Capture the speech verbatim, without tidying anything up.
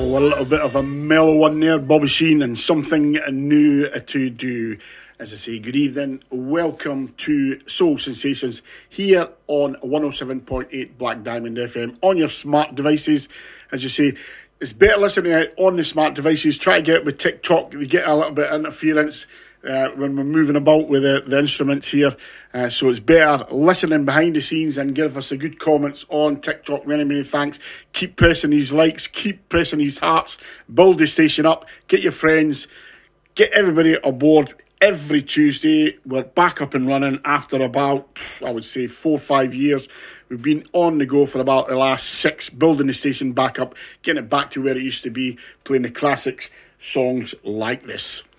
a little bit of a mellow one there, Bobby Sheen and Something New to Do. As I say, good evening, welcome to Soul Sensations here on one oh seven point eight Black Diamond F M on your smart devices. As you say, it's better listening out on the smart devices. Try to get it with TikTok, you get a little bit of interference uh, when we're moving about with the, the instruments here. Uh, so it's better listening behind the scenes and give us a good comments on TikTok. Many, many thanks. Keep pressing these likes, keep pressing these hearts, build the station up, get your friends, get everybody aboard. Every Tuesday, we're back up and running after about, I would say, four or five years. We've been on the go for about the last six, building the station back up, getting it back to where it used to be, playing the classics songs like this.